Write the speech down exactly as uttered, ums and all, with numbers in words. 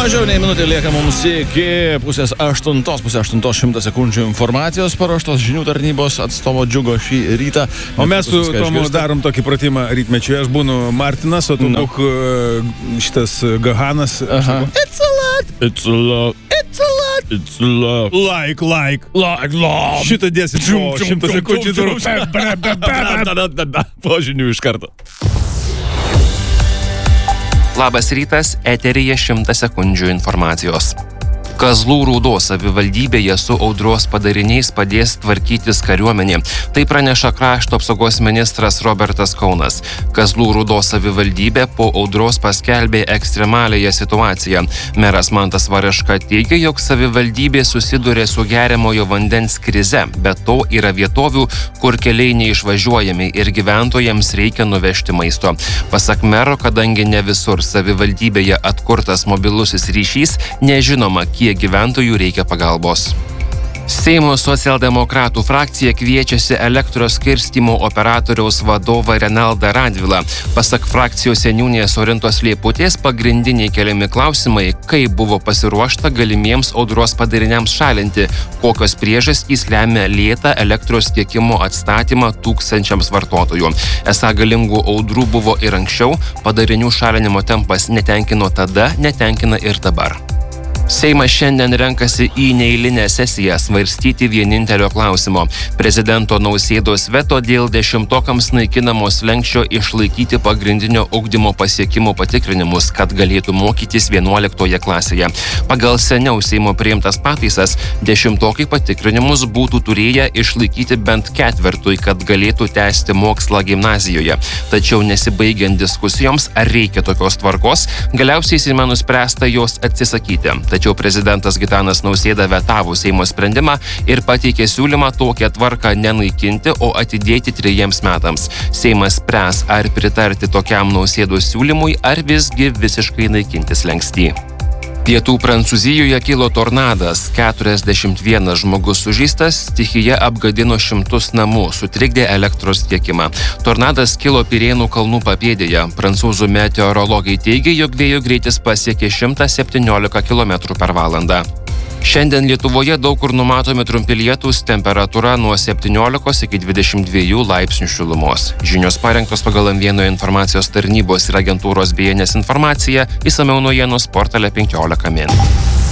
Mažiau nei minutė lieka mums iki pusės aštuntos, pusės aštuntos šimtas sekundžių informacijos paruoštos žinių tarnybos atstovo Džiugo šį rytą. O mes su Tomu darom tokį pratimą rytmečiui. Aš būnu Martinas, o tu No. būk šitas Gahanas. Aha. It's a lot, It's a lot, it's a lot. it's a lot. Like, like. Like, like. Šitą dėsim po šimtą sekundžių. Po žinių iš karto. Labas rytas, eteryje šimtas sekundžių informacijos. Kazlų Rūdos savivaldybėje su audros padariniais padės tvarkytis kariuomenė. Tai praneša krašto apsaugos ministras Robertas Kaunas. Kazlų Rūdos savivaldybė po audros paskelbė ekstremalėje situaciją. Meras Mantas Vareška teigia, jog savivaldybė susidūrė su geriamojo vandens krize, bet to yra vietovių, kur keliai neišvažiuojami ir gyventojams reikia nuvežti maisto. Pasak mero, kadangi ne visur savivaldybėje atkurtas mobilusis ryšys, nežinoma, kiek gyventojų reikia pagalbos. Seimo socialdemokratų frakcija kviečiasi elektros skirstymo operatoriaus vadovą Renaldą Radvilą. Pasak frakcijos seniūnės Orintos Lieputės, pagrindiniai keliami klausimai, kaip buvo pasiruošta galimiems audros padariniams šalinti, kokios priežastys lemia lėtą elektros tiekimo atstatymą tūkstančiams vartotojų. Esą galingų audrų buvo ir anksčiau, padarinių šalinimo tempas netenkino tada, netenkina ir dabar. Seimas šiandien renkasi į neeilinę sesiją svarstyti vienintelio klausimo. Prezidento Nausėdos veto dėl dešimtokams naikinamo slenksčio išlaikyti pagrindinio ugdymo pasiekimų patikrinimus, kad galėtų mokytis vienuoliktoje klasėje. Pagal seniau Seimo priimtas pataisas, dešimtokai patikrinimus būtų turėję išlaikyti bent ketvertui, kad galėtų tęsti mokslą gimnazijoje. Tačiau nesibaigiant diskusijoms, ar reikia tokios tvarkos, galiausiai Seime nuspręsta jos atsisakyti. Tačiau prezidentas Gitanas Nausėda vetavo Seimo sprendimą ir pateikė siūlymą tokią tvarką nenaikinti, o atidėti trejiems metams. Seimas spręs, ar pritarti tokiam Nausėdos siūlymui, ar visgi visiškai naikinti slenkstį. Pietų Prancūzijoje kilo tornadas, keturiasdešimt vienas žmogus sužeistas, stichija apgadino šimtus namų, sutrikdė elektros tiekimą. Tornadas kilo Pirėnų kalnų papėdėje. Prancūzų meteorologai teigia, jog vėjo greitis pasiekė šimtą septyniolika kilometrų per valandą. Šiandien Lietuvoje daug kur numatomi trumpi lietūs, temperatūra nuo septyniolikos iki dvidešimt dviejų laipsnių šilumos. Žinios parengtos pagal M vieno informacijos tarnybos ir agentūros B N S informaciją, išsamiau naujienos portale penkiolika min.